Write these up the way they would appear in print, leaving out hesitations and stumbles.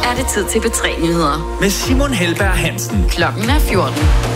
er det tid til P3-nyheder. Med Simon Helberg Hansen. Klokken er 14.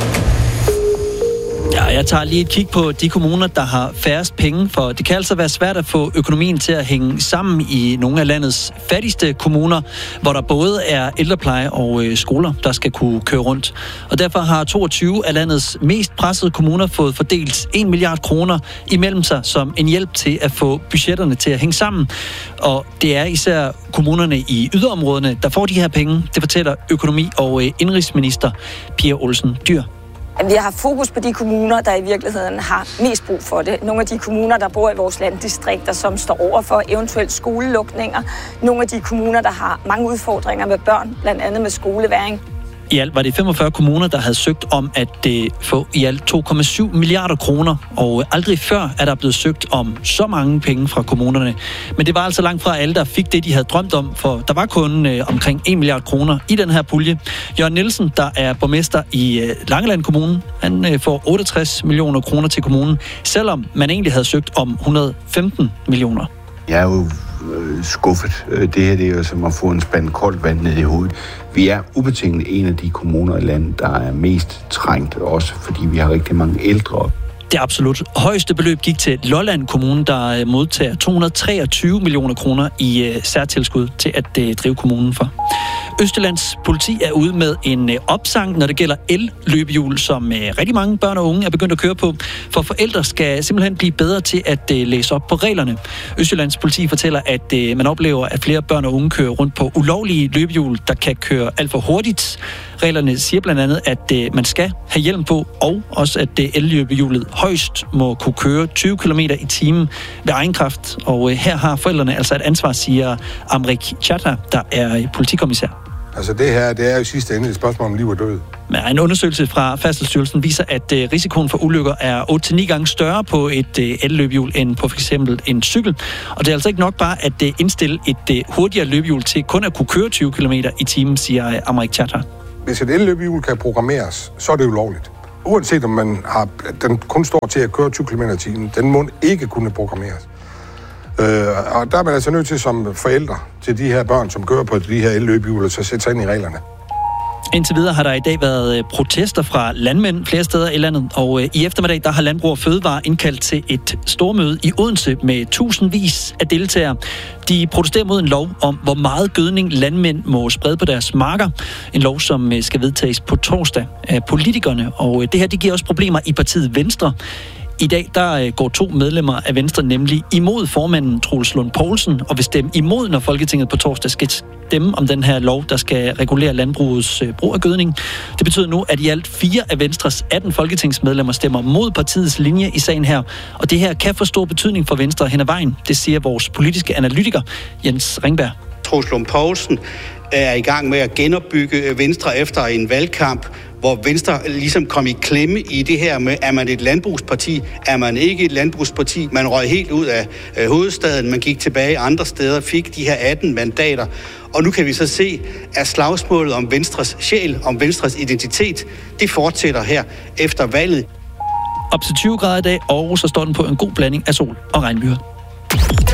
Ja, jeg tager lige et kig på de kommuner, der har færrest penge, for det kan altså være svært at få økonomien til at hænge sammen i nogle af landets fattigste kommuner, hvor der både er ældrepleje og skoler, der skal kunne køre rundt. Og derfor har 22 af landets mest pressede kommuner fået fordelt 1 milliard kroner imellem sig som en hjælp til at få budgetterne til at hænge sammen. Og det er især kommunerne i yderområderne, der får de her penge. Det fortæller økonomi- og indenrigsminister Pia Olsen Dyhr. Vi har fokus på de kommuner, der i virkeligheden har mest brug for det. Nogle af de kommuner, der bor i vores landdistrikter, som står over for eventuelt skolelukninger. Nogle af de kommuner, der har mange udfordringer med børn, blandt andet med skoleværing. I alt var det 45 kommuner, der havde søgt om at få i alt 2,7 milliarder kroner, og aldrig før er der blevet søgt om så mange penge fra kommunerne. Men det var altså langt fra alle, der fik det, de havde drømt om, for der var kun omkring 1 milliard kroner i den her pulje. Jørgen Nielsen, der er borgmester i Langeland Kommune, han får 68 millioner kroner til kommunen, selvom man egentlig havde søgt om 115 millioner. Jeg er jo skuffet. Det her det er jo som at få en spand koldt vand ned i hovedet. Vi er ubetinget en af de kommuner i landet, der er mest trængt, også fordi vi har rigtig mange ældre. Det absolut højeste beløb gik til Lolland Kommune, der modtager 223 millioner kroner i særtilskud til at drive kommunen for. Østjyllands politi er ude med en opsang, når det gælder el-løbehjul, som rigtig mange børn og unge er begyndt at køre på. For forældre skal simpelthen blive bedre til at læse op på reglerne. Østjyllands politi fortæller, at man oplever, at flere børn og unge kører rundt på ulovlige løbehjul, der kan køre alt for hurtigt. Reglerne siger blandt andet, at man skal have hjelm på, og også at el-løbehjulet højst må kunne køre 20 km i timen ved egen kraft. Og her har forældrene altså et ansvar, siger Amrik Chata, der er politikommissær. Altså det her, det er jo i sidste ende et spørgsmål om liv og død. Men en undersøgelse fra Færdselsstyrelsen viser, at risikoen for ulykker er 8-9 gange større på et el-løbehjul end på f.eks. en cykel. Og det er altså ikke nok bare at indstille et hurtigere løbehjul til kun at kunne køre 20 km i timen, siger Amrik Chata. Hvis et el-løbehjul kan programmeres, så er det ulovligt. Uanset om den kun står til at køre 20 km i timen, den må ikke kunne programmeres. Og der er man altså nødt til som forældre til de her børn, som kører på de her el-løbehjul, så sætte sig ind i reglerne. Indtil videre har der i dag været protester fra landmænd flere steder i landet, og i eftermiddag der har Landbrug og Fødevare indkaldt til et stormøde i Odense med tusindvis af deltagere. De protesterer mod en lov om, hvor meget gødning landmænd må sprede på deres marker. En lov, som skal vedtages på torsdag af politikerne, og det her det giver også problemer i partiet Venstre. I dag der går 2 medlemmer af Venstre nemlig imod formanden Troels Lund Poulsen og vil stemme imod, når Folketinget på torsdag skal stemme om den her lov, der skal regulere landbrugets brug af gødning. Det betyder nu, at i alt 4 af Venstres 18 folketingsmedlemmer stemmer mod partiets linje i sagen her. Og det her kan få stor betydning for Venstre hen ad vejen, det siger vores politiske analytiker Jens Ringberg. Troels Lund Poulsen er i gang med at genopbygge Venstre efter en valgkamp, hvor Venstre ligesom kom i klemme i det her med, er man et landbrugsparti, er man ikke et landbrugsparti, man røg helt ud af hovedstaden, man gik tilbage andre steder, fik de her 18 mandater, og nu kan vi så se, at slagsmålet om Venstres sjæl, om Venstres identitet, det fortsætter her efter valget. Op til 20 grader i dag, og så står den på en god blanding af sol og regnbyger.